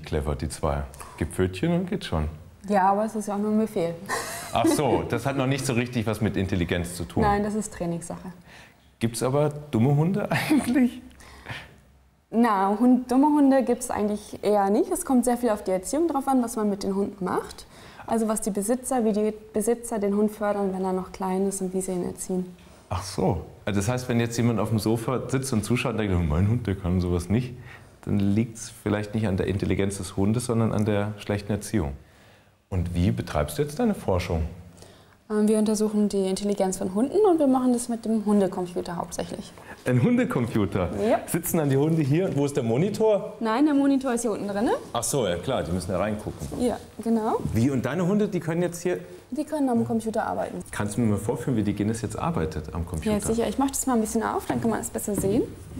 clever, die zwei. Gib Pfötchen und geht schon. Ja, aber es ist ja auch nur ein Befehl. Ach so, das hat noch nicht so richtig was mit Intelligenz zu tun. Nein, das ist Trainingssache. Gibt es aber dumme Hunde eigentlich? Na, dumme Hunde gibt es eigentlich eher nicht. Es kommt sehr viel auf die Erziehung drauf an, was man mit den Hunden macht. Also wie die Besitzer den Hund fördern, wenn er noch klein ist und wie sie ihn erziehen. Ach so. Also das heißt, wenn jetzt jemand auf dem Sofa sitzt und zuschaut und denkt, oh, mein Hund, der kann sowas nicht, dann liegt es vielleicht nicht an der Intelligenz des Hundes, sondern an der schlechten Erziehung. Und wie betreibst du jetzt deine Forschung? Wir untersuchen die Intelligenz von Hunden und wir machen das mit dem Hundecomputer hauptsächlich. Ein Hundecomputer? Ja. Sitzen dann die Hunde hier? Wo ist der Monitor? Nein, der Monitor ist hier unten drin. Ach so, ja klar, die müssen da reingucken. Ja, genau. Wie, und deine Hunde, die können jetzt hier... Die können am Computer arbeiten. Kannst du mir mal vorführen, wie die Guinness jetzt arbeitet am Computer? Ja, sicher. Ich mache das mal ein bisschen auf, dann kann man es besser sehen.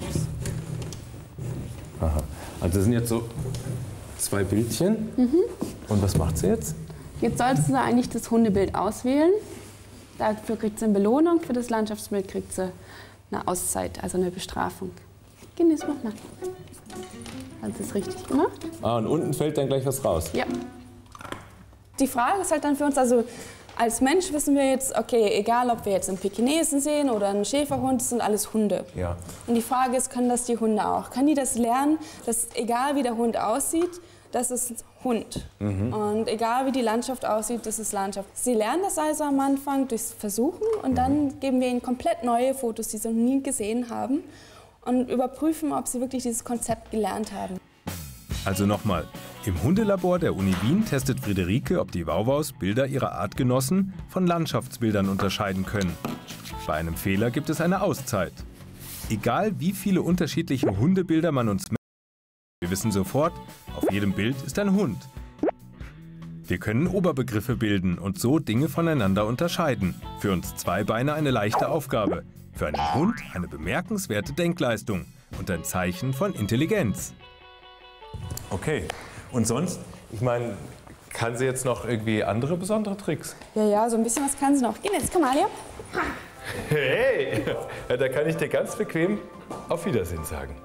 Aha. Also das sind jetzt so zwei Bildchen. Und was macht sie jetzt? Jetzt solltest du eigentlich das Hundebild auswählen. Dafür kriegt sie eine Belohnung, für das Landschaftsbild kriegt sie eine Auszeit, also eine Bestrafung. Guinness, mach mal. Hat sie es richtig gemacht? Ah, und unten fällt dann gleich was raus? Ja. Die Frage ist halt dann für uns, also als Mensch wissen wir jetzt, okay, egal ob wir jetzt einen Pekinesen sehen oder einen Schäferhund, das sind alles Hunde. Ja. Und die Frage ist, können das die Hunde auch? Können die das lernen, dass egal wie der Hund aussieht, das ist Hund. Und egal wie die Landschaft aussieht, das ist Landschaft. Sie lernen das also am Anfang durchs Versuchen und dann geben wir ihnen komplett neue Fotos, die sie noch nie gesehen haben und überprüfen, ob sie wirklich dieses Konzept gelernt haben. Also nochmal, im Hundelabor der Uni Wien testet Friederike, ob die Wauwaus Bilder ihrer Artgenossen von Landschaftsbildern unterscheiden können. Bei einem Fehler gibt es eine Auszeit. Egal wie viele unterschiedliche Hundebilder man uns merkt, wir wissen sofort, auf jedem Bild ist ein Hund. Wir können Oberbegriffe bilden und so Dinge voneinander unterscheiden. Für uns Zweibeiner eine leichte Aufgabe, für einen Hund eine bemerkenswerte Denkleistung und ein Zeichen von Intelligenz. Okay. Und sonst, ich meine, kann sie jetzt noch irgendwie andere besondere Tricks? Ja, so ein bisschen was kann sie noch. Geh jetzt, komm mal hier. Hey, ja, da kann ich dir ganz bequem auf Wiedersehen sagen.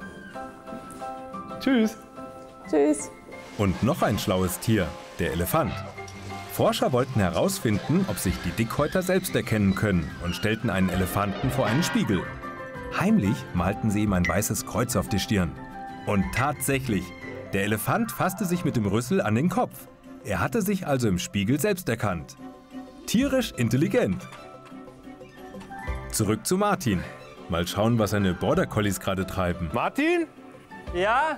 Tschüss. Tschüss. Und noch ein schlaues Tier, der Elefant. Forscher wollten herausfinden, ob sich die Dickhäuter selbst erkennen können und stellten einen Elefanten vor einen Spiegel. Heimlich malten sie ihm ein weißes Kreuz auf die Stirn. Und tatsächlich, der Elefant fasste sich mit dem Rüssel an den Kopf. Er hatte sich also im Spiegel selbst erkannt. Tierisch intelligent. Zurück zu Martin. Mal schauen, was seine Border Collies gerade treiben. Martin? Ja?